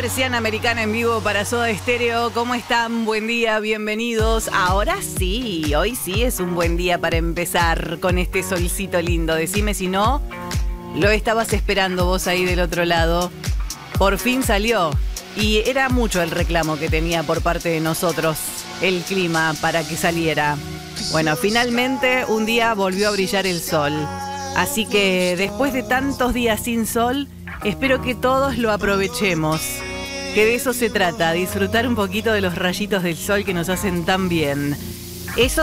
Persiana Americana en vivo para Soda Stereo. ¿Cómo están? Buen día, bienvenidos. Ahora sí, hoy sí es un buen día para empezar con este solcito lindo. Decime si no, lo estabas esperando vos ahí del otro lado. Por fin salió. Y era mucho el reclamo que tenía por parte de nosotros el clima para que saliera. Bueno, finalmente un día volvió a brillar el sol. Así que después de tantos días sin sol, espero que todos lo aprovechemos. Que de eso se trata, disfrutar un poquito de los rayitos del sol que nos hacen tan bien. Eso